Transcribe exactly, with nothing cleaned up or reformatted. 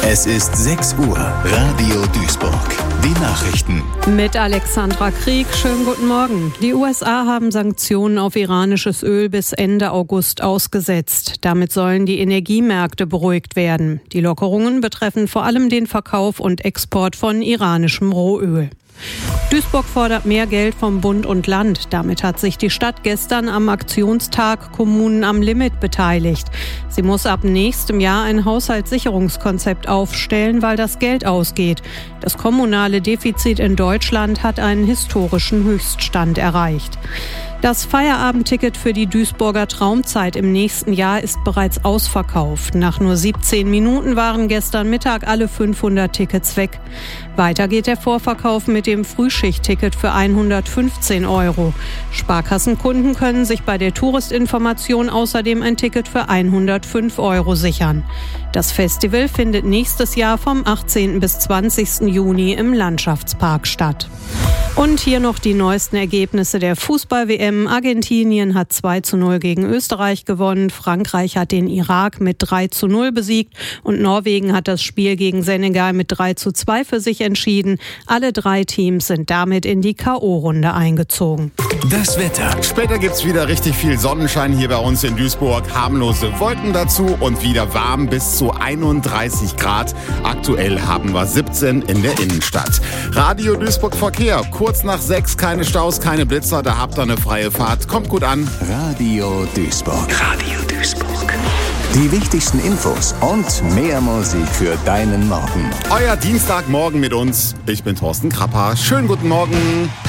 Es ist sechs Uhr, Radio Duisburg. Die Nachrichten. Mit Alexandra Krieg, schönen guten Morgen. Die U S A haben Sanktionen auf iranisches Öl bis Ende August ausgesetzt. Damit sollen die Energiemärkte beruhigt werden. Die Lockerungen betreffen vor allem den Verkauf und Export von iranischem Rohöl. Duisburg fordert mehr Geld vom Bund und Land. Damit hat sich die Stadt gestern am Aktionstag Kommunen am Limit beteiligt. Sie muss ab nächstem Jahr ein Haushaltssicherungskonzept aufstellen, weil das Geld ausgeht. Das kommunale Defizit in Deutschland hat einen historischen Höchststand erreicht. Das Feierabendticket für die Duisburger Traumzeit im nächsten Jahr ist bereits ausverkauft. Nach nur siebzehn Minuten waren gestern Mittag alle fünfhundert Tickets weg. Weiter geht der Vorverkauf mit dem Frühschichtticket für hundertfünfzehn Euro. Sparkassenkunden können sich bei der Touristinformation außerdem ein Ticket für hundertfünf Euro sichern. Das Festival findet nächstes Jahr vom achtzehnten bis zwanzigsten Juni im Landschaftspark statt. Und hier noch die neuesten Ergebnisse der Fußball-W M. Argentinien hat zwei zu null gegen Österreich gewonnen. Frankreich hat den Irak mit drei zu null besiegt. Und Norwegen hat das Spiel gegen Senegal mit drei zu zwei für sich entschieden. Alle drei Teams sind damit in die K O-Runde eingezogen. Das Wetter. Später gibt's wieder richtig viel Sonnenschein hier bei uns in Duisburg. Harmlose Wolken dazu und wieder warm bis zu einunddreißig Grad. Aktuell haben wir siebzehn in der Innenstadt. Radio Duisburg Verkehr. Kurz nach sechs, keine Staus, keine Blitzer, da habt ihr eine freie Fahrt. Kommt gut an. Radio Duisburg. Radio Duisburg. Die wichtigsten Infos und mehr Musik für deinen Morgen. Euer Dienstagmorgen mit uns. Ich bin Thorsten Krapper. Schönen guten Morgen.